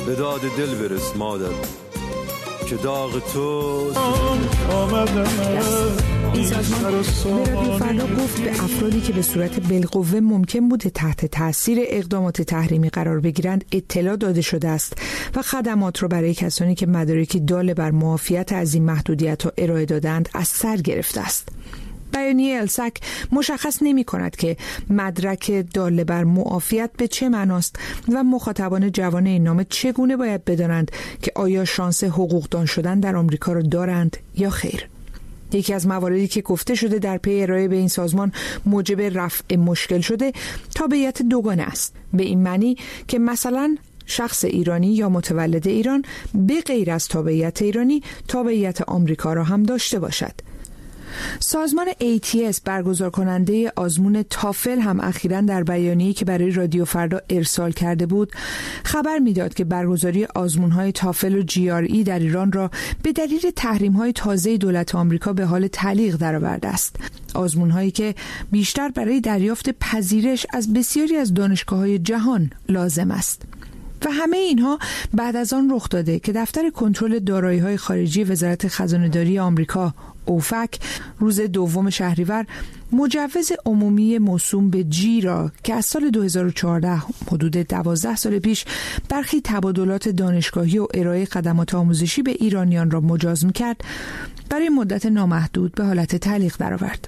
به داد دل برس مادر که داغ تو این سازمان به رادیو فردا گفت به افرادی که به صورت بالقوه ممکن بوده تحت تاثیر اقدامات تحریمی قرار بگیرند اطلاع داده شده است و خدمات را برای کسانی که مدارکی دال بر معافیت از این محدودیت‌ها ارائه دادند از سر گرفته است. بیانیه السک مشخص نمی کند که مدرک دال بر معافیت به چه معناست و مخاطبان جوان این نامه چگونه باید بدانند که آیا شانس حقوقدان شدن در آمریکا را دارند یا خیر. یکی از مواردی که گفته شده در پی ارائه به این سازمان موجب رفع مشکل شده تابعیت دوگانه است، به این معنی که مثلا شخص ایرانی یا متولد ایران به غیر از تابعیت ایرانی تابعیت آمریکا را هم داشته باشد. سازمان ATS برگزار کننده آزمون تافل هم اخیراً در بیانیه‌ای که برای رادیو فردا ارسال کرده بود خبر میداد که برگزاری آزمون‌های تافل و GRE در ایران را به دلیل تحریم‌های تازه دولت آمریکا به حال تعلیق درآورده است. آزمون‌هایی که بیشتر برای دریافت پذیرش از بسیاری از دانشگاه‌های جهان لازم است. و همه اینها بعد از آن رخ داده که دفتر کنترل دارایی‌های خارجی وزارت خزانه‌داری آمریکا اوفک روز 2 شهریور مجوز عمومی موسوم به جی را که از سال 2014 حدود 12 سال پیش برخی تبادلات دانشگاهی و ارائه خدمات آموزشی به ایرانیان را مجاز می‌کرد برای مدت نامحدود به حالت تعلیق درآورد.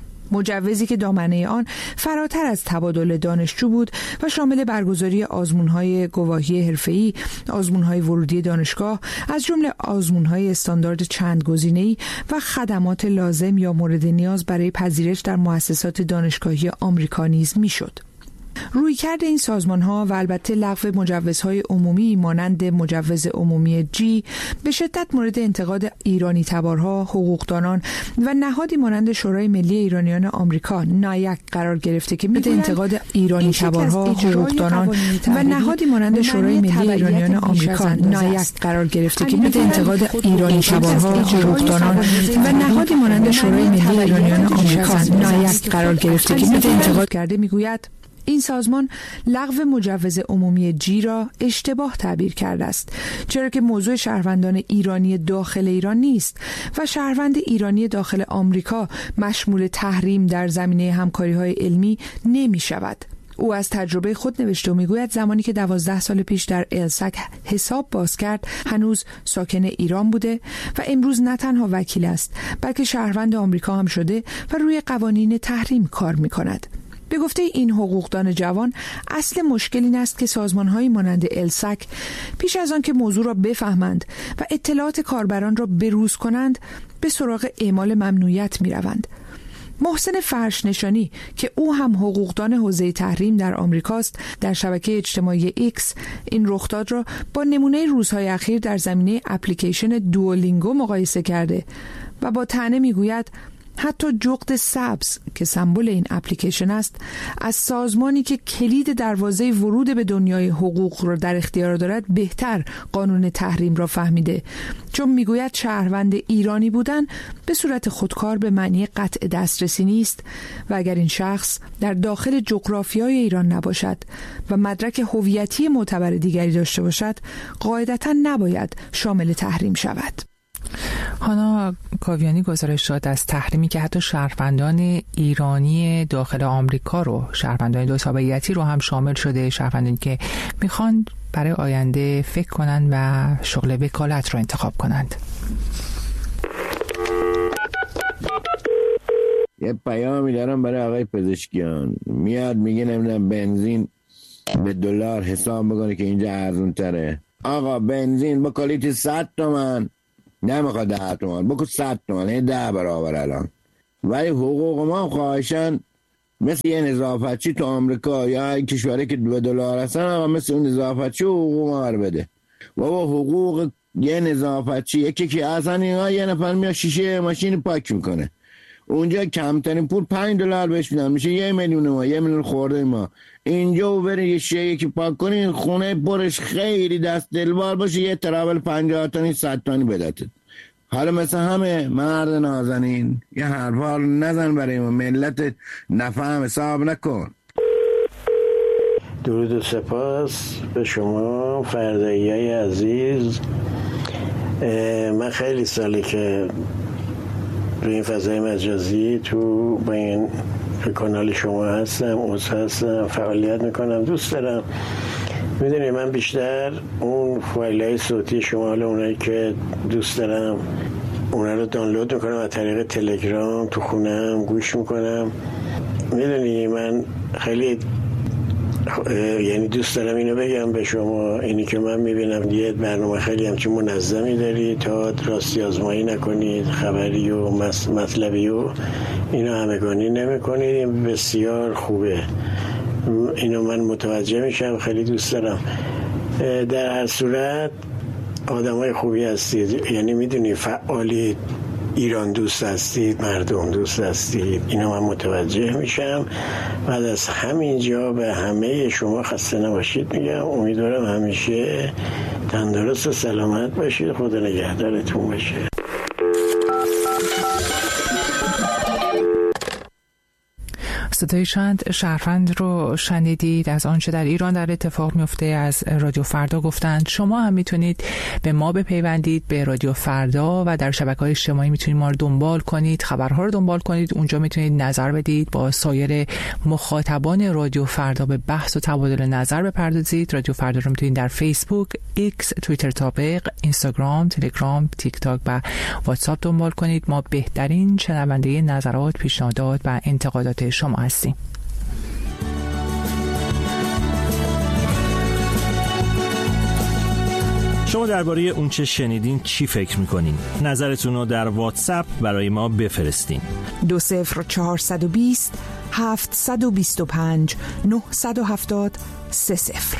مجوزی که دامنه آن فراتر از تبادل دانشجو بود و شامل برگزاری آزمون‌های گواهی حرفه‌ای، آزمون‌های ورودی دانشگاه، از جمله آزمون‌های استاندارد چند گزینه‌ای و خدمات لازم یا مورد نیاز برای پذیرش در مؤسسات دانشگاهی آمریکا نیز می‌شد. رویکرد این سازمان‌ها و البته لغو مجوزهای عمومی مانند مجوز عمومی جی به شدت مورد انتقاد ایرانی تبارها، حقوقدانان و نهادی مانند شورای ملی ایرانیان آمریکا نایک قرار گرفته که می‌گویند انتقاد ایرانی تبارها، حقوقدانان و نهادی مانند شورای ملی ایرانیان آمریکا نایک قرار گرفته که مورد انتقاد ایرانی تبارها، حقوقدانان و نهادی مانند شورای ملی ایرانیان آمریکا نایک قرار گرفته که مورد انتقاد کرده می‌گوید این سازمان لغو مجوز عمومی جی را اشتباه تعبیر کرده است، چرا که موضوع شهروندان ایرانی داخل ایران نیست و شهروند ایرانی داخل آمریکا مشمول تحریم در زمینه همکاری‌های علمی نمی شود. او از تجربه خود نوشته و میگوید زمانی که 12 سال پیش در السک حساب باز کرد هنوز ساکن ایران بوده و امروز نه تنها وکیل است بلکه شهروند آمریکا هم شده و روی قوانین تحریم کار می کند. به گفته این حقوقدان جوان اصل مشکل این است که سازمان‌های مانند السک پیش از آن که موضوع را بفهمند و اطلاعات کاربران را بروز کنند به سراغ اعمال ممنوعیت می‌روند. محسن فرشنشانی که او هم حقوقدان حوزه تحریم در آمریکاست در شبکه اجتماعی ایکس این رخداد را با نمونه روزهای اخیر در زمینه اپلیکیشن دوولینگو مقایسه کرده و با طعنه می‌گوید حتی جغد سبز که سمبل این اپلیکیشن است از سازمانی که کلید دروازه ورود به دنیای حقوق را در اختیار دارد بهتر قانون تحریم را فهمیده، چون میگوید شهروند ایرانی بودن به صورت خودکار به معنی قطع دسترسی نیست و اگر این شخص در داخل جغرافیای ایران نباشد و مدرک هویتی معتبر دیگری داشته باشد قاعدتاً نباید شامل تحریم شود. هانا کاویانی گزارش داد از تحریمی که حتی شهروندان ایرانی داخل آمریکا رو، شهروندان دو تابعیتی رو هم شامل شده، شهروندانی که میخوان برای آینده فکر کنند و شغل وکالت رو انتخاب کنند. یه پیامی دارم برای آقای پزشکیان، میاد میگه نمیدونم بنزین به دلار حساب بکنه که اینجا ارزون تره. آقا بنزین با کالیت 100 تومن نمیخواد 10 تومن بکن 100 تومن، این 10 برابر الان. ولی حقوق ما خواهشن مثل یه نظافتچی تو آمریکا یا کشوری که $2 هستن، اما مثل اون نظافتچی حقوق ما رو بده. بابا حقوق یه نظافتچی یکی که اصلا یه نفر میاد شیشه ماشین پاک میکنه، اونجا کمترین پول $5 بهش میدن، میشه 1 میلیون ما، 1 میلیون خورده ما. اینجا بره یه شیء که پاک کنین خونه پرش خیلی دست دلبار باشه، یه ترابل 50 تانی 100 تانی بداتید. حالا مثل همه مرد نازنین یه حرفا رو نزن برای ما، ملت نفهم حساب نکن. درود و سپاس به شما فردایی‌های عزیز. من خیلی ساله که روی این فضای مجازی تو با این کانال شما هستم، فعالیت میکنم. دوست دارم، میدونی من بیشتر اون فایل‌های صوتی شما، حالا اونایی که دوست دارم اونا رو دانلود میکنم از طریق تلگرام، تو خونم گوش میکنم. میدونی من خیلی یعنی دوست دارم اینو بگم به شما، اینی که من میبینم یه برنامه خیلی همچین منظمی داری تا راستی آزمایی نکنید، خبری و مطلبی و اینو همگانی نمیکنید. این بسیار خوبه، اینو من متوجه میشم، خیلی دوست دارم. در هر صورت آدمای خوبی هستید، یعنی میدونی فعالید، ایران دوست هستید، مردم دوست هستید، اینو من متوجه میشم. بعد از همینجا به همه شما خسته نباشید میگم. امیدوارم همیشه تندرست و سلامت باشید، خدا نگهدارتون باشه. صدای چند شهروند رو شنیدید از آنچه در ایران در اتفاق میفته. از رادیو فردا گفتند. شما هم میتونید به ما بپیوندید، به رادیو فردا، و در شبکه‌های اجتماعی میتونید ما رو دنبال کنید، خبرها رو دنبال کنید. اونجا میتونید نظر بدید، با سایر مخاطبان رادیو فردا به بحث و تبادل نظر بپردازید. رادیو فردا رو میتونید در فیسبوک، ایکس، توییتر تابق، اینستاگرام، تلگرام، تیک تاک و واتساپ دنبال کنید. ما بهترین شنونده نظرات، پیشنهادات و انتقادات شما هستیم. شما درباره اون چه شنیدین چی فکر میکنین؟ نظرتون رو در واتساپ برای ما بفرستین. 20420 725 970 30.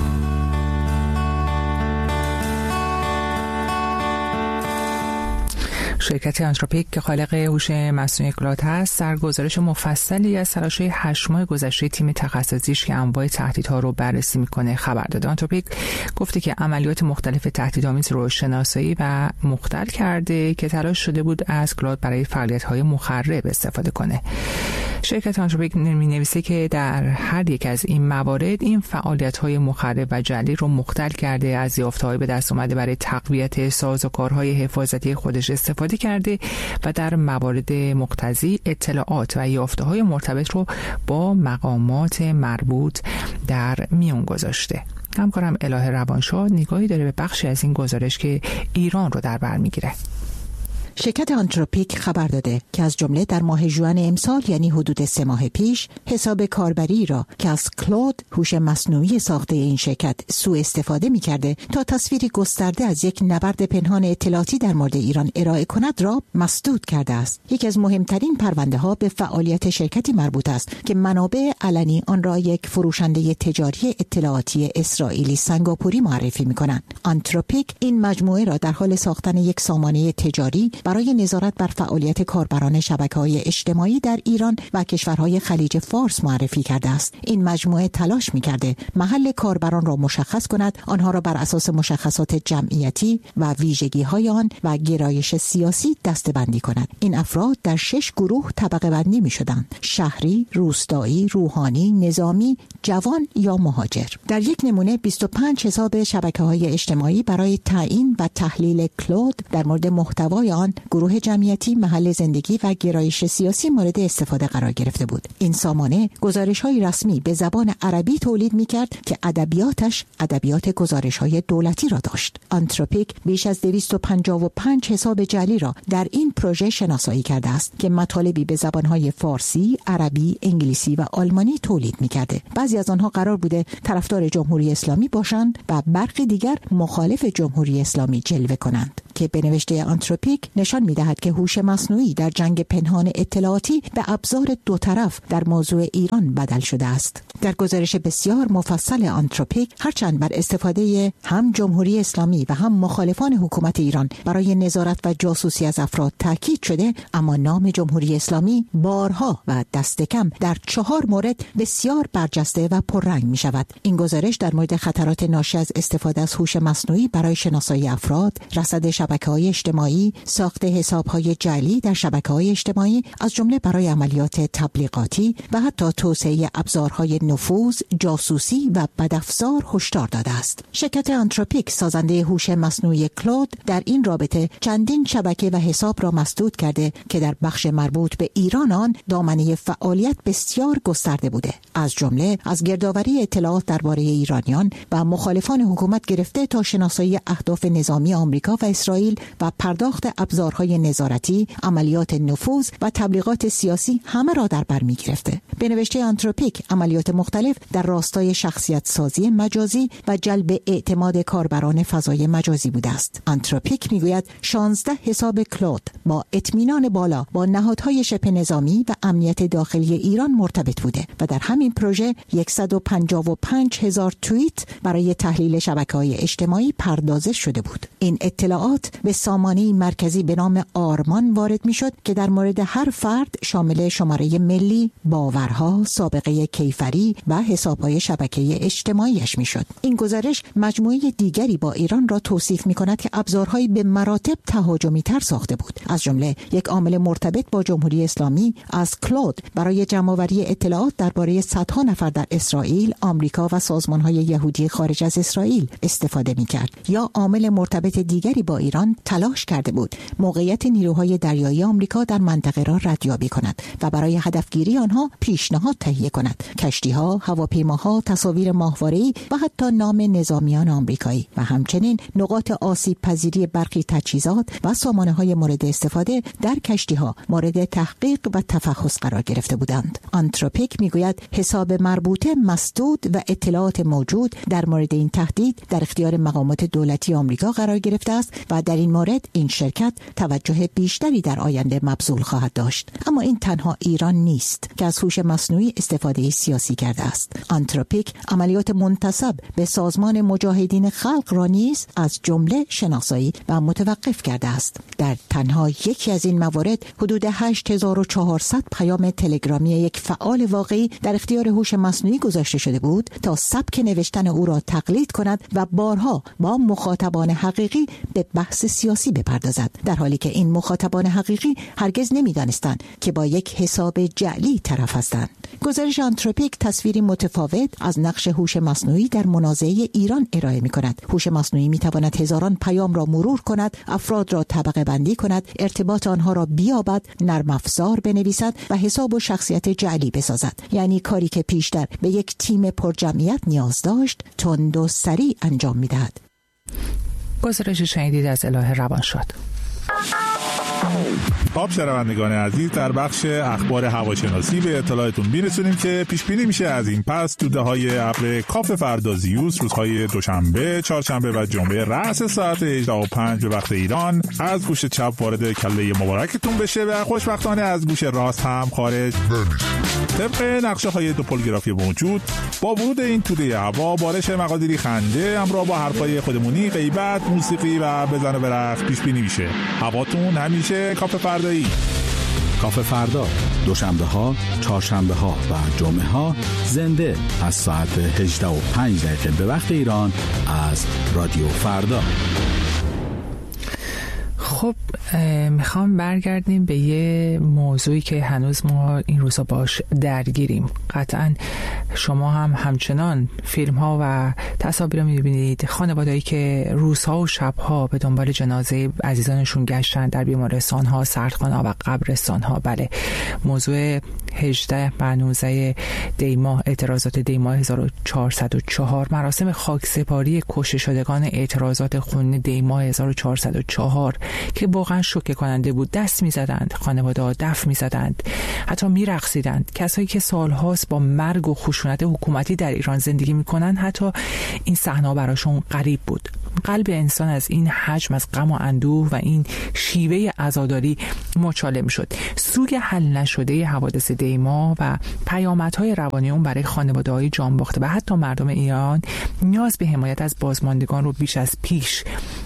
شرکت آنتروپیک که خالق هوش مصنوعی کلاد هست، در گزارش مفصلی از تلاش‌های 8 ماه گذشته تیم تخصصیش که انواع تهدیدها رو بررسی میکنه خبر داده. آنتروپیک گفته که عملیات مختلف تهدیدآمیز رو شناسایی و مختل کرده که تلاش شده بود از کلاد برای فعالیت‌های مخرب استفاده کنه. شرکت آنتروپیک می‌نویسه که در هر یک از این موارد این فعالیت‌های مخرب و جعلی رو مختل کرده، از یافته‌های به دست اومده برای تقویت سازوکارهای حفاظتی خودش استفاده کرده و در موارد مقتضی اطلاعات و یافته‌های مرتبط رو با مقامات مربوط در میون گذاشته. همکارم الهه روانشاد نگاهی داره به بخشی از این گزارش که ایران رو در بر میگیره. شرکت آنتروپیک خبر داده که از جمله در ماه ژوئن امسال، یعنی حدود 3 ماه پیش، حساب کاربری را که از کلود، هوش مصنوعی ساخته این شرکت، سوء استفاده می‌کرده تا تصویری گسترده از یک نبرد پنهان اطلاعاتی در مورد ایران ارائه کند را مسدود کرده است. یکی از مهمترین پرونده‌ها به فعالیت شرکتی مربوط است که منابع علنی آن را یک فروشنده تجاری اطلاعاتی اسرائیلی سنگاپوری معرفی می‌کنند. آنتروپیک این مجموعه را در حال ساختن یک سامانه تجاری برای نظارت بر فعالیت کاربران شبکه‌های اجتماعی در ایران و کشورهای خلیج فارس معرفی کرده است. این مجموعه تلاش می‌کرده محل کاربران را مشخص کند، آنها را بر اساس مشخصات جمعیتی و ویژگی‌های آن و گرایش سیاسی دسته‌بندی کند. این افراد در 6 گروه طبقه بندی می‌شدند: شهری، روستایی، روحانی، نظامی، جوان یا مهاجر. در یک نمونه 25 حساب شبکه‌های اجتماعی برای تعیین و تحلیل کلود در مورد محتوای آن، گروه جمعیتی، محل زندگی و گرایش سیاسی مورد استفاده قرار گرفته بود. این سامانه گزارش‌های رسمی به زبان عربی تولید می‌کرد که ادبیاتش ادبیات گزارش‌های دولتی را داشت. آنتروپیک بیش از 255 حساب جعلی را در این پروژه شناسایی کرده است که مطالبی به زبان‌های فارسی، عربی، انگلیسی و آلمانی تولید می‌کرده. بعضی از آنها قرار بوده طرفدار جمهوری اسلامی باشند و برخی دیگر مخالف جمهوری اسلامی جلوه کنند، که به نوشته آنتروپیک نشان می‌دهد که هوش مصنوعی در جنگ پنهان اطلاعاتی به ابزار دو طرف در موضوع ایران بدل شده است. در گزارش بسیار مفصل آنتروپیک، هرچند بر استفاده هم جمهوری اسلامی و هم مخالفان حکومت ایران برای نظارت و جاسوسی از افراد تاکید شده، اما نام جمهوری اسلامی بارها و دست کم در 4 مورد بسیار برجسته و پررنگ می شود. این گزارش در مورد خطرات ناشی از استفاده از هوش مصنوعی برای شناسایی افراد، رصد شبکه‌های اجتماعی، ساخت حساب‌های جعلی در شبکه‌های اجتماعی از جمله برای عملیات تبلیغاتی و حتی توسعه ابزارهای نفوذ، جاسوسی و بدافزار هشدار داده است. شرکت آنتروپیک سازنده هوش مصنوعی کلود در این رابطه چندین شبکه و حساب را مسدود کرده که در بخش مربوط به ایران آن دامنه فعالیت بسیار گسترده بوده، از جمله از گردآوری اطلاعات درباره ایرانیان و مخالفان حکومت گرفته تا شناسایی اهداف نظامی آمریکا و اسرائیل و پرداخت ابزارهای نظارتی، عملیات نفوذ و تبلیغات سیاسی همه را در بر می‌گرفته. به نوشته آنتروپیک عملیات مختلف در راستای شخصیت سازی مجازی و جلب اعتماد کاربران فضای مجازی بوده است. آنتروپیک میگوید 16 حساب کلود با اطمینان بالا با نهادهای شبه نظامی و امنیت داخلی ایران مرتبط بوده و در همین پروژه 155,000 توییت برای تحلیل شبکه‌های اجتماعی پردازش شده بود. این اطلاعات به سامانه مرکزی به نام آرمان وارد میشد که در مورد هر فرد شامل شماره ملی، باورها، سابقه کیفری و حساب‌های شبکه اجتماعیش میشد. این گزارش مجموعه دیگری با ایران را توصیف می‌کند که ابزارهایی به مراتب تهاجمی‌تر ساخته بود. از جمله یک عامل مرتبط با جمهوری اسلامی از کلود برای جمع‌آوری اطلاعات درباره صدها نفر در اسرائیل، آمریکا و سازمان‌های یهودی خارج از اسرائیل استفاده می‌کرد. یا عامل مرتبط دیگری با ایران تلاش کرده بود موقعیت نیروهای دریایی آمریکا در منطقه را ردیابی کند و برای هدفگیری آنها پیشنهاد تهیه کند. کشتی‌ها، هواپیماها، تصاویر ماهواره‌ای و حتی نام نظامیان آمریکایی و همچنین نقاط آسیب پذیری برخی تجهیزات و سامانه‌های مورد استفاده در کشتی‌ها مورد تحقیق و تفحص قرار گرفته بودند. آنتروپیک میگوید حساب مربوطه مسدود و اطلاعات موجود در مورد این تهدید در اختیار مقامات دولتی آمریکا قرار گرفته است و در این مورد این شرکت توجه بیشتری در آینده مبذول خواهد داشت. اما این تنها ایران نیست که از هوش مصنوعی استفاده سیاسی کرده است. آنتروپیک عملیات منتسب به سازمان مجاهدین خلق را نیز از جمله شناسایی و متوقف کرده است. در تنها یکی از این موارد حدود 8400 پیام تلگرامی یک فعال واقعی در اختیار هوش مصنوعی گذاشته شده بود تا سبک نوشتن او را تقلید کند و بارها با مخاطبان حقیقی به بحث سیاسی بپردازد، در حالی که این مخاطبان حقیقی هرگز نمی‌دانستند که با یک حساب جعلی طرف هستند. گزارش آنتروپیک تصویری متفاوت از نقش هوش مصنوعی در منازعه ایران ارائه می‌کند. هوش مصنوعی می‌تواند هزاران پیام را مرور کند، افراد را طبقه بندی کند، ارتباط آنها را بیابد، نرم افزار بنویسد و حساب و شخصیت جعلی بسازد. یعنی کاری که پیشتر به یک تیم پرجمعیت نیاز داشت، تند و سریع انجام می‌دهد. گزارش شنیدید از الهه روانشاد. خب شنوندگان عزیز، در بخش اخبار هواشناسی به اطلاعتون میرسونیم که پیش بینی میشه از این پس توده‌های ابر کاف فردازیوس روزهای دوشنبه، چهارشنبه و جمعه رأس ساعت 18:05 به وقت ایران از گوش چپ وارد کله مبارکتون بشه و خوشبختانه از گوش راست هم خارج نمیشه. طبق نقشه‌های توپولگرافی موجود، با ورود این توده هوا بارش مقادیری خنده همراه با حرفای خودمونی، غیبت، موسیقی و بزن و برقص پیش بینی میشه. هواتون همیشه کاف فردایی. کاف فردا دوشنبه ها، چهارشنبه ها و جمعه ها زنده از ساعت 18:05 به وقت ایران از رادیو فردا. خب میخوام برگردیم به یه موضوعی که هنوز ما این روزا باش درگیریم. قطعا شما هم همچنان فیلم ها و تصاویر رو میبینید، خانوادهایی که روزها و شبها به دنبال جنازه عزیزانشون گشتن در بیمارستان ها، سردخانه ها و قبرستان ها. بله، موضوع 18 و 19 دی‌ماه، اعتراضات دی‌ماه 1404، مراسم خاکسپاری کشته شدگان اعتراضات خون دی‌ماه 1404 که واقعا شوکه کننده بود. دست می‌زدند، خانواده‌ها دف می‌زدند، حتی می‌رقصیدند. کسایی که سال‌هاست با مرگ و خشونت حکومتی در ایران زندگی می‌کنن، حتی این صحنه‌ها براشون غریب بود. قلب انسان از این حجم از غم و اندوه و این شیوه عزاداری مچاله می‌شد. سوگ حل نشده حوادث دی‌ماه و پیامدهای روانی اون برای خانواده‌های جان باخته و حتی مردم ایران نیاز به حمایت از بازماندگان رو بیش از پیش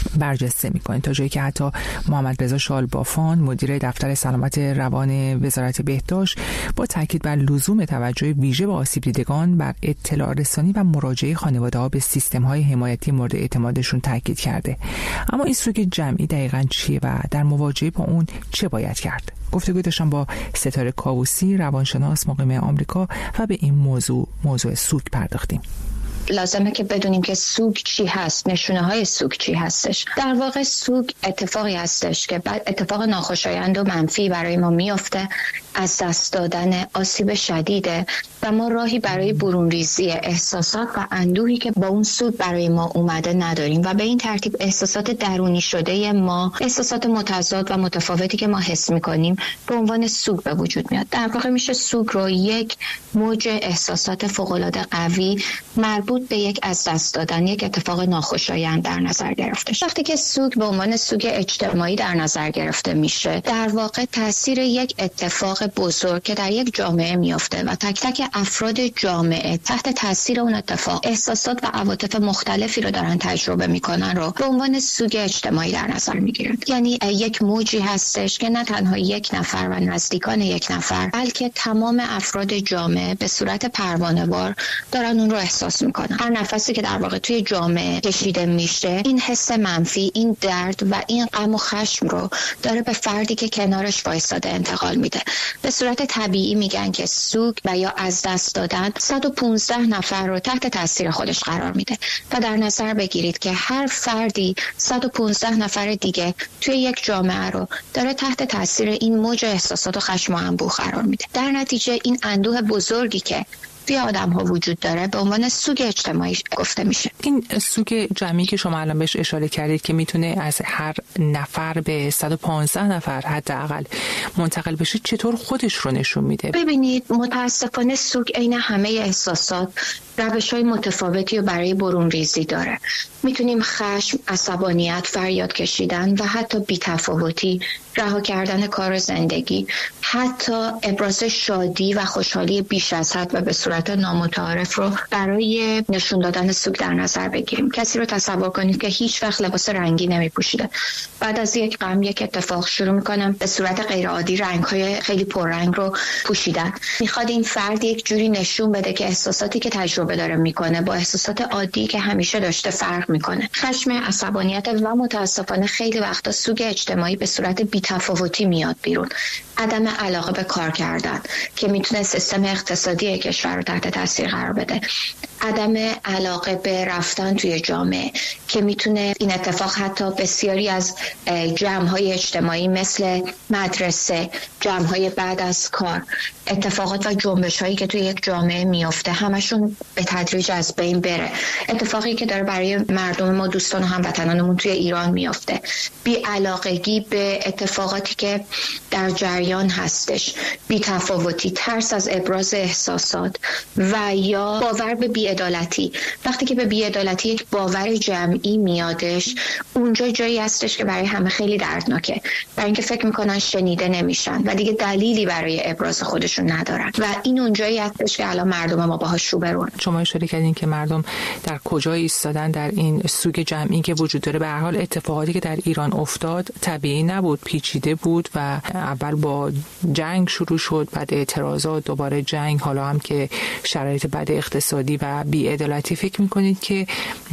برجسته میکنید، تا جایی که حتی محمد رضا شالبافان مدیر دفتر سلامت روان وزارت بهداشت با تاکید بر لزوم توجه ویژه به آسیب دیدگان بر اطلاع رسانی و مراجعه خانواده‌ها به سیستم‌های حمایتی مورد اعتمادشون تاکید کرده. اما این سوگ جمعی دقیقاً چیه و در مواجهه با اون چه باید کرد؟ گفتگو داشتم با ستاره کاووسی، روانشناس مقیم آمریکا، و به این موضوع سوگ پرداختیم. لازمه که بدونیم که سوگ چی هست، نشونه های سوگ چی هستش. در واقع سوگ اتفاقی هستش که بعد اتفاق ناخوشایند و منفی برای ما میفته، از دست دادن، آسیب شدیده و ما راهی برای برون ریزی احساسات و اندوهی که با اون سوگ برای ما اومده نداریم و به این ترتیب احساسات درونی شده ما، احساسات متضاد و متفاوتی که ما حس میکنیم به عنوان سوگ به وجود میاد. در واقع میشه سوگ رو یک موج احساسات فوق‌العاده قوی مربوط به یک از دست دادن، یک اتفاق ناخوشایند در نظر گرفته. وقتی که سوگ به عنوان سوگ اجتماعی در نظر گرفته میشه، در واقع تاثیر یک اتفاق بزرگ که در یک جامعه میفته و تک تک افراد جامعه تحت تاثیر اون اتفاق احساسات و عواطف مختلفی رو دارن تجربه میکنن رو به عنوان سوگ اجتماعی در نظر میگیرن. یعنی یک موجی هستش که نه تنها یک نفر و نزدیکان یک نفر، بلکه تمام افراد جامعه به صورت پروانه‌وار دارن اون رو احساس میکنن. هر نفسی که در واقع توی جامعه کشیده میشه، این حس منفی، این درد و این غم و خشم رو داره به فردی که کنارش وایساده انتقال میده. به صورت طبیعی میگن که سوگ و یا از دست دادن 115 نفر رو تحت تاثیر خودش قرار میده و در نظر بگیرید که هر فردی 115 نفر دیگه توی یک جامعه رو داره تحت تاثیر این موج احساسات و خشم و انبوه قرار میده. در نتیجه این اندوه بزرگی که توی آدم ها وجود داره به عنوان سوگ اجتماعی گفته میشه. این سوگ جمعی که شما الان بهش اشاره کردید که میتونه از هر نفر به 115 نفر حداقل منتقل بشه، چطور خودش رو نشون میده؟ ببینید، متاسفانه سوگ عین همه احساسات روش‌های متفاوتی رو برای برون ریزی داره. میتونیم خشم، عصبانیت، فریاد کشیدن و حتی بی‌تفاوتی، رها کردن کار و زندگی، حتی ابراز شادی و خوشحالی بیش از حد و به صورت نامتعارف رو برای نشون دادن سوگ در نظر بگیریم. کسی رو تصور کنید که هیچ وقت لباس رنگی نمی‌پوشیده. بعد از یک غم، یک اتفاق شروع می‌کنه به صورت غیرعادی رنگ‌های خیلی پررنگ رو پوشیدن. می‌خواد این فرد یک جوری نشون بده که احساساتی که تجربه داره می‌کنه با احساسات عادی که همیشه داشته فرق می‌کنه. خشم، عصبانیت و متأسفانه خیلی وقتا سوگ اجتماعی به صورت بی‌تفاوتی میاد بیرون. عدم علاقه به کار کردن که میتونه سیستم اقتصادی کشور رو تحت تاثیر قرار بده. عدم علاقه به رفتن توی جامعه که میتونه این اتفاق حتی بسیاری از جمع‌های اجتماعی مثل مدرسه، جمع‌های بعد از کار، اتفاقات و جنبش‌هایی که توی یک جامعه میفته همشون به تدریج از بین بره. اتفاقی که داره برای مردم ما، دوستان و هموطنانمون توی ایران میفته، بی‌علاقگی به اتفاقاتی که در جریان هستش، بی‌تفاوتی، ترس از ابراز احساسات و یا باور به بی‌عدالتی. وقتی که به بی‌عدالتی یک باور جمعی میادش، اونجا جایی هستش که برای همه خیلی دردناکه، برای اینکه فکر میکنن شنیده نمیشن و دیگه دلیلی برای ابراز خودشون ندارن و این اونجایی هستش که الان مردم ما باهاش روبرون. شما اشاره کردین که مردم در کجا ایستادن در این سوگ جمعی که وجود داره. به هر حال اتفاقاتی که در ایران افتاد طبیعی نبود، پیچیده بود و اول با جنگ شروع شد، بعد اعتراضات، دوباره جنگ، حالا هم که شرایط بد اقتصادی و بی‌عدالتی. فکر می‌کنید که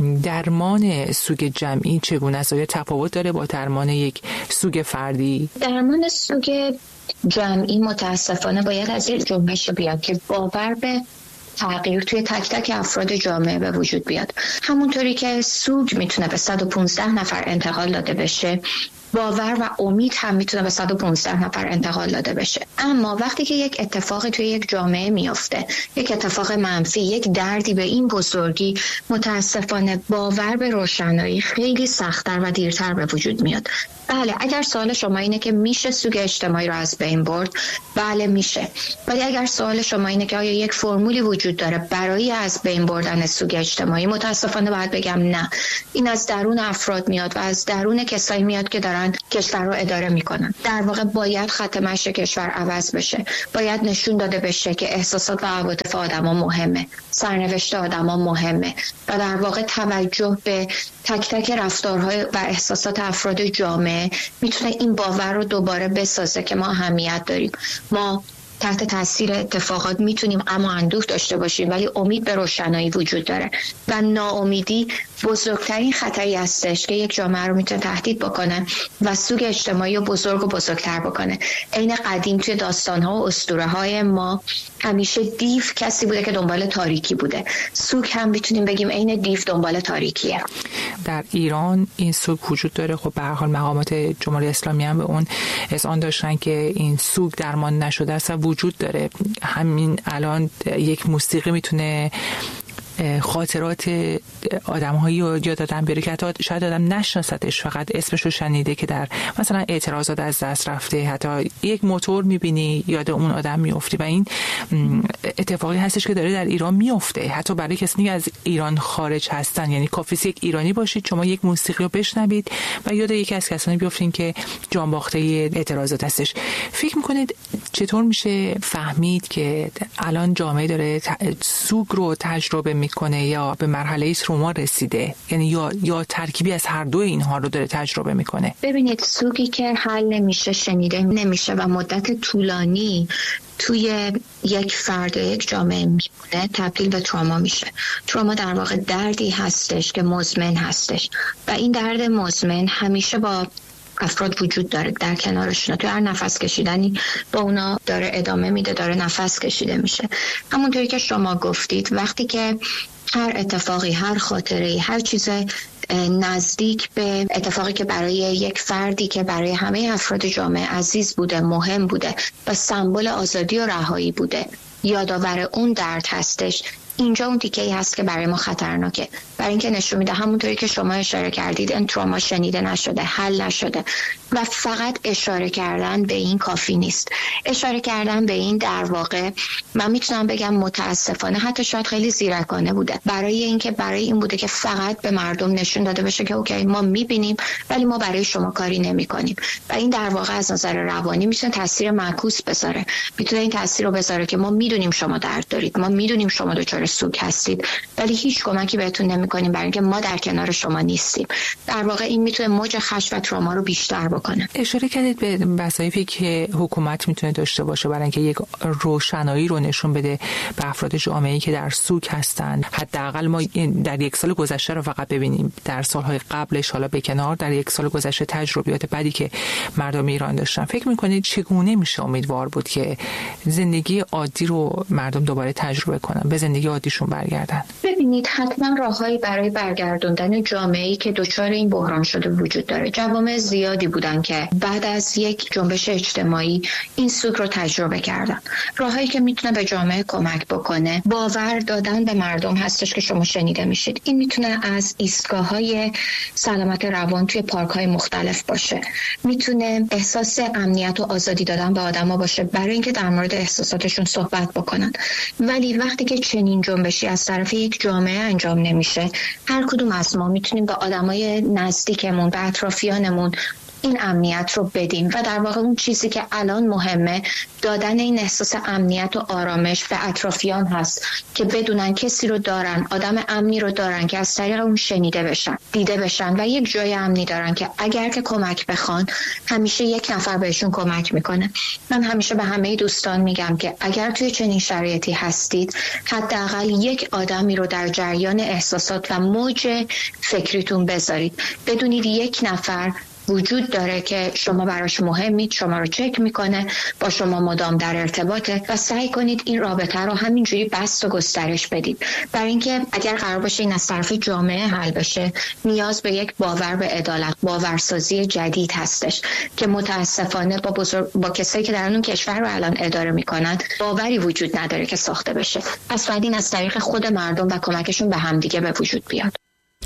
درمان سوگ جمعی چگونه است؟ آیا تفاوت داره با درمان یک سوگ فردی؟ درمان سوگ جمعی متاسفانه باید از یک جنبش بیاد که باور به تغییر توی تک تک افراد جامعه به وجود بیاد. همونطوری که سوگ میتونه به 115 نفر انتقال داده بشه، باور و امید هم میتونه به 115 نفر انتقال داده بشه. اما وقتی که یک اتفاقی توی یک جامعه میفته، یک اتفاق منفی، یک دردی به این بزرگی، متاسفانه باور به روشنایی خیلی سخت‌تر و دیرتر به وجود میاد. بله، اگر سوال شما اینه که میشه سوگ اجتماعی رو از بین برد، بله میشه. ولی اگر سوال شما اینه که آیا یک فرمولی وجود داره برای از بین بردن سوگ اجتماعی، متاسفانه باید بگم نه. این از درون افراد میاد و از درون کسایی میاد که دارن کشور رو اداره میکنن. در واقع باید خط مشی کشور عوض بشه. باید نشون داده بشه که احساسات و عواطف آدما مهمه، سرنوشت آدما مهمه و در واقع توجه به تک تک رفتارهای و احساسات افراد جامعه میتونه این باور رو دوباره بسازه که ما اهمیت داریم. ما تحت تاثیر اتفاقات میتونیم اما اندوه داشته باشیم، ولی امید به روشنایی وجود داره و ناامیدی بزرگترین خطری هستش که یک جامعه رو میتونه تهدید بکنه و سوگ اجتماعی رو بزرگ و بزرگتر بکنه. عین قدیم توی داستان‌ها و اسطوره‌های ما همیشه دیو کسی بوده که دنبال تاریکی بوده. سوگ هم میتونیم بگیم عین دیو دنبال تاریکیه. در ایران این سوگ وجود داره. خب به هر حال مقامات جمهوری اسلامی هم به اون اذعان داشتن که این سوگ درمان نشده است، وجود داره. همین الان یک موسیقی میتونه خاطرات آدم‌هایی رو یاد آدم بیاره که حتی شاید آدم نشناستش، فقط اسمش رو شنیده که در مثلا اعتراضات از دست رفته، حتی یک موتور می‌بینی یاد اون آدم میفتی و این اتفاقی هستش که داره در ایران میفته. حتی برای کسی که از ایران خارج هستن، یعنی کافیه یک ایرانی باشید شما یک موسیقی رو بشنوید و یاد یکی از کسانی بیفتین که جانباخته اعتراضات هستش. فکر می‌کنید چطور میشه فهمید که الان جامعه داره سوگ رو تجربه میکنه یا به مرحله تروما رسیده، یعنی یا ترکیبی از هر دو اینها رو داره تجربه میکنه؟ ببینید، سوگی که حل نمیشه، شنیده نمیشه و مدت طولانی توی یک فرد و یک جامعه میمونه، تبدیل به تروما میشه. تروما در واقع دردی هستش که مزمن هستش و این درد مزمن همیشه با افراد وجود داره، در کنارشون تو هر نفس کشیدنی با اونا داره ادامه میده، داره نفس کشیده میشه. همونطوری که شما گفتید، وقتی که هر اتفاقی، هر خاطره‌ای، هر چیز نزدیک به اتفاقی که برای یک فردی که برای همه افراد جامعه عزیز بوده، مهم بوده و سمبل آزادی و رهایی بوده، یادآور اون درد هستش، اینجا اون تیکه‌ای هست که برای ما خطرناکه. برای اینکه نشون میده همونطوری که شما اشاره کردید این تروما شنیده نشده، حل نشده و فقط اشاره کردن به این کافی نیست. اشاره کردن به این در واقع من میتونم بگم متاسفانه حتی شاید خیلی زیرکانه بوده، برای این بوده که فقط به مردم نشون داده بشه که اوکی ما میبینیم ولی ما برای شما کاری نمی‌کنیم و این در واقع از نظر روانی میتونه تاثیر معکوس بذاره. میتونه این تاثیر رو بذاره که ما میدونیم شما درد دارید، ما میدونیم شما دچار سوگ هستید ولی هیچ کمکی بهتون نمی‌کنیم برای اینکه ما در کنار شما نیستیم. در واقع این میتونه موج خشم و تروما رو بیشتر بکنه. اشاره کردید به وظایفی که حکومت میتونه داشته باشه برای اینکه یک روشنایی رو نشون بده به افراد جامعه‌ای که در سوگ هستن. حداقل ما در یک سال گذشته رو فقط ببینیم، در سالهای قبلش حالا به کنار، در یک سال گذشته تجربیات بدی که مردم ایران داشتن. فکر می‌کنید چگونه میشه امیدوار بود که زندگی عادی رو مردم دوباره تجربه کنن، به زندگی عادیشون برگردن؟ ببینید، حتما راههایی برای برگردوندن جامعه‌ای که دچار این بحران شده وجود داره. جوامع زیادی بودن که بعد از یک جنبش اجتماعی این سوگ رو تجربه کردن. راههایی که میتونه به جامعه کمک بکنه، باور دادن به مردم هستش که شما شنیده میشید. این میتونه از ایستگاه‌های سلامت روان توی پارک‌های مختلف باشه، میتونه احساس امنیت و آزادی دادن به آدما باشه برای اینکه در مورد احساساتشون صحبت بکنن. ولی وقتی که چنین جنبشی از طرف یک جامعه انجام نمیشه، هر کدوم از ما میتونیم به آدمای نزدیکمون، به اطرافیانمون این امنیت رو بدیم و در واقع اون چیزی که الان مهمه دادن این احساس امنیت و آرامش به اطرافیان هست که بدونن کسی رو دارن، آدم امنی رو دارن که از طریق اون شنیده بشن، دیده بشن و یک جای امنی دارن که اگر که کمک بخوان همیشه یک نفر بهشون کمک میکنه. من همیشه به همه دوستان میگم که اگر توی چنین شرایطی هستید، حداقل یک آدمی رو در جریان احساسات و موج فکریتون بذارید. بدونید یک نفر وجود داره که شما براش مهمید، شما رو چک میکنه، با شما مدام در ارتباطه و سعی کنید این رابطه رو همینجوری بسط و گسترش بدید. برای اینکه اگر قرار باشه این از طرف جامعه حل بشه، نیاز به یک باور به عدالت، باورسازی جدید هستش که متاسفانه با کسایی که در اون کشور رو الان اداره میکنن باوری وجود نداره که ساخته بشه. پس باید این از طریق خود مردم و کمکشون به همدیگه به وجود بیاد.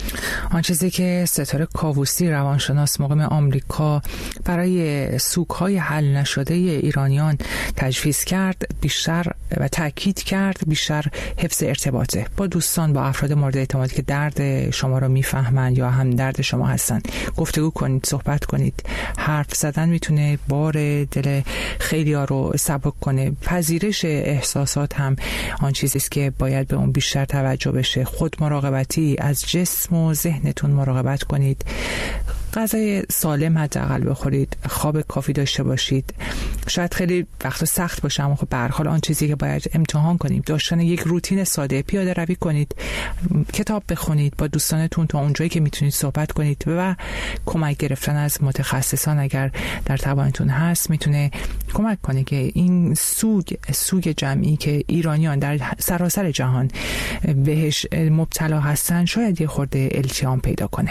آن چیزی که ستاره کاووسی روانشناس مقیم آمریکا برای سوگ‌های حل نشده ایرانیان تجویز کرد بیشتر و تاکید کرد بیشتر حفظ ارتباطه با دوستان، با افراد مورد اعتمادی که درد شما رو میفهمن یا هم درد شما هستن. گفتگو کنید، صحبت کنید. حرف زدن میتونه بار دل خیلی‌ها رو سبک کنه. پذیرش احساسات هم آن چیزی است که باید به اون بیشتر توجه بشه. خود مراقبتی، از جسم و ذهنتون مراقبت کنید. غذای سالم حداقل بخورید، خواب کافی داشته باشید. شاید خیلی وقتا سخت باشه اما خب به هر حال آن چیزی که باید امتحان کنیم. داشتن یک روتین ساده، پیاده روی کنید، کتاب بخونید، با دوستانتون تا اونجایی که میتونید صحبت کنید و کمک گرفتن از متخصصان اگر در توانتون هست میتونه کمک کنه که این سوگ جمعی که ایرانیان در سراسر جهان بهش مبتلا هستن شاید یه خورده التیام پیدا کنه.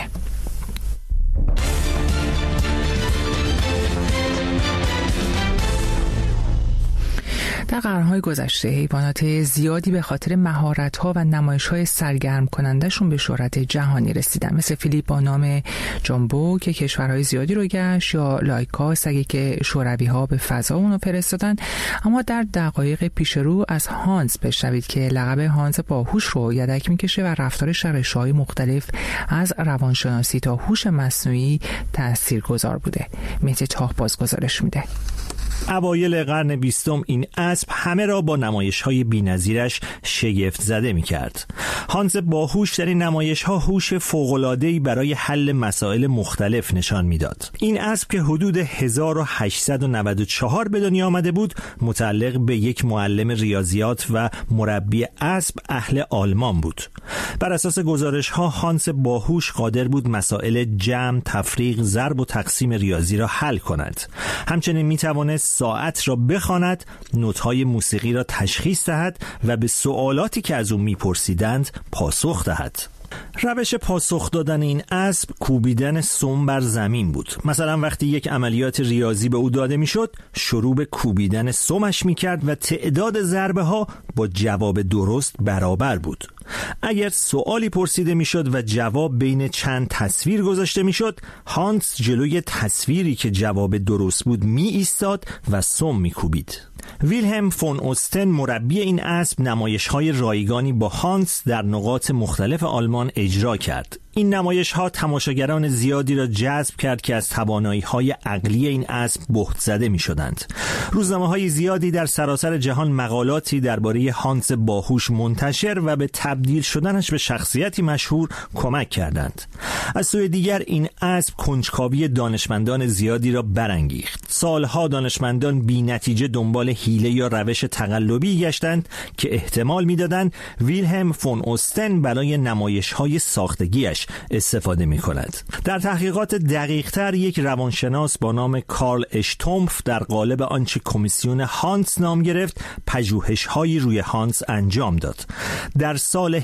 در قرن‌های گذشته حیوانات زیادی به خاطر مهارت‌ها و نمایش‌های سرگرم کننده‌شون به شهرت جهانی رسیدن، مثل فیلیپ با نام جامبو که کشورهای زیادی رو گشت، یا لایکا سگی که شوروی‌ها به فضا اونو فرستادن. اما در دقایق پیش رو از هانس بشنوید که لقب هانس باهوش رو یدک میکشه و رفتارش در رشته‌های مختلف از روانشناسی تا هوش مصنوعی تاثیرگذار بوده. مهدی تاه گزارش میده. اوایل قرن 20 این اسب همه را با نمایش‌های بی‌نظیرش شگفت زده می‌کرد. هانس باهوش در این نمایش‌ها هوش فوق‌العاده‌ای برای حل مسائل مختلف نشان می‌داد. این اسب که حدود 1894 به دنیا آمده بود، متعلق به یک معلم ریاضیات و مربی اسب اهل آلمان بود. بر اساس گزارش‌ها هانس باهوش قادر بود مسائل جمع، تفریق، ضرب و تقسیم ریاضی را حل کند. همچنین می‌توانست ساعت را بخواند، نوت‌های موسیقی را تشخیص دهد و به سوالاتی که از او می‌پرسیدند پاسخ دهد. روش پاسخ دادن این اسب کوبیدن سم بر زمین بود. مثلا وقتی یک عملیات ریاضی به او داده میشد، شروع به کوبیدن سمش میکرد و تعداد ضربه ها با جواب درست برابر بود. اگر سوالی پرسیده میشد و جواب بین چند تصویر گذاشته میشد، هانس جلوی تصویری که جواب درست بود می ایستاد و سم میکوبید. ویلهلم فون اوستن مربی این اسب نمایش‌های رایگانی با هانس در نقاط مختلف آلمان اجرا کرد. این نمایش‌ها تماشاگران زیادی را جذب کرد که از توانایی‌های عقلی این اسب بهت زده می‌شدند. روزنامه‌های زیادی در سراسر جهان مقالاتی درباره هانس باهوش منتشر و به تبدیل شدنش به شخصیتی مشهور کمک کردند. از سوی دیگر این اسب کنجکاوی دانشمندان زیادی را برانگیخت. سالها دانشمندان بی‌نتیجه دنبال حیله یا روش تقلبی گشتند که احتمال می‌دادند ویلهلم فون اوستن برای نمایش‌های ساختگیش استفاده می‌کند. در تحقیقات دقیق‌تر یک روانشناس با نام کارل اشتومف در قالب آنچه کمیسیون هانس نام گرفت پژوهش‌هایی روی هانس انجام داد. در سال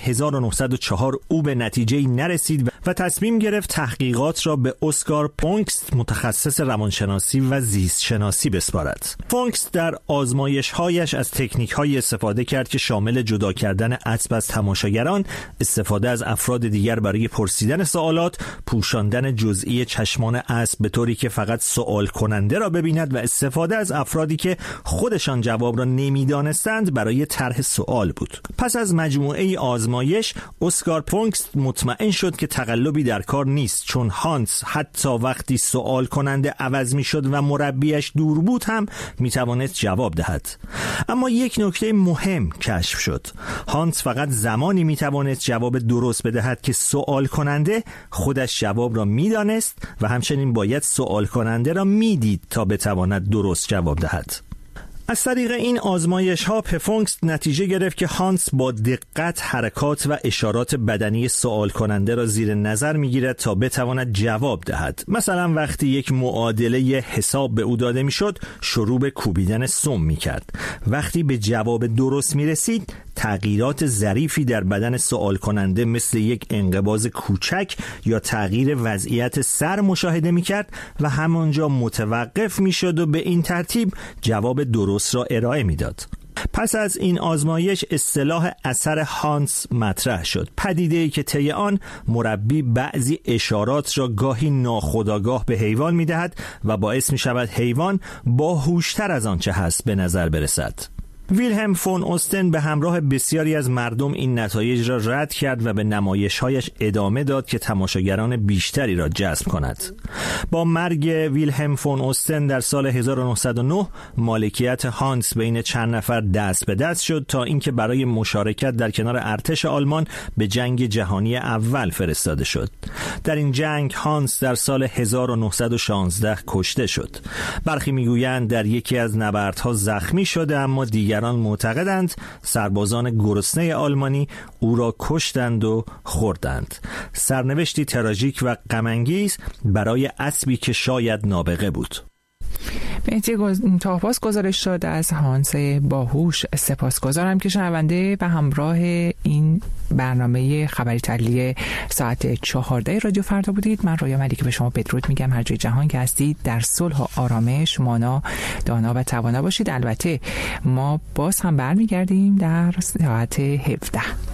1904 او به نتیجه‌ای نرسید و تصمیم گرفت تحقیقات را به اسکار پونکست متخصص روانشناسی و زیست شناسی بسپارد. پونکست در آزمایش‌هایش از تکنیک‌هایی استفاده کرد که شامل جدا کردن اسب از تماشاگران، استفاده از افراد دیگر برای پرسیدن سوالات، پوشاندن جزئی چشمان اسب به طوری که فقط سوال کننده را ببیند و استفاده از افرادی که خودشان جواب را نمی‌دانستند برای طرح سوال بود. پس از مجموعه آزمایش، اسکار پونکست مطمئن شد که تقلبی در کار نیست، چون هانس حتی وقتی سوال کننده عوض می‌شد و مربیش دور بود هم می‌توانست جواب دهد. اما یک نکته مهم کشف شد. هانس فقط زمانی می‌توانست جواب درست بدهد که سوال کننده خودش جواب را می‌دانست و همچنین باید سوال کننده را می‌دید تا بتواند درست جواب دهد. از طریق این آزمایش‌ها پفونکست نتیجه گرفت که هانس با دقت حرکات و اشارات بدنی سوال کننده را زیر نظر می‌گیرد تا بتواند جواب دهد. مثلا وقتی یک معادله حساب به او داده می‌شد، شروع به کوبیدن سم می‌کرد. وقتی به جواب درست می‌رسید، تغییرات ظریفی در بدن سوال کننده مثل یک انقباض کوچک یا تغییر وضعیت سر مشاهده می‌کرد و همانجا متوقف می‌شد و به این ترتیب جواب درست را ارائه می‌داد. پس از این آزمایش اصطلاح اثر هانس مطرح شد، پدیده‌ای که طی آن مربی بعضی اشارات را گاهی ناخودآگاه به حیوان می‌دهد و باعث می‌شود حیوان باهوشتر از آنچه هست به نظر برسد. ویلهلم فون اوستن به همراه بسیاری از مردم این نتایج را رد کرد و به نمایش‌هایش ادامه داد که تماشاگران بیشتری را جذب کند. با مرگ ویلهلم فون اوستن در سال 1909 مالکیت هانس بین چند نفر دست به دست شد تا اینکه برای مشارکت در کنار ارتش آلمان به جنگ جهانی اول فرستاده شد. در این جنگ هانس در سال 1916 کشته شد. برخی میگویند در یکی از نبردها زخمی شده، اما دیگران معتقدند سربازان گرسنه آلمانی او را کشتند و خوردند. سرنوشتی تراژیک و غم‌انگیز برای اسبی که شاید نابغه بود. مهدی تاهباز گزارش داد از هانس باهوش. سپاسگزارم که شنونده و همراه این برنامه خبری تحلیلی ساعت 14 رادیو فردا بودید. من رویا ملیکی به شما بدرود میگم. هر جای جهان که هستید در صلح و آرامش مانا، دانا و توانا باشید. البته ما باز هم برمیگردیم در ساعت 17.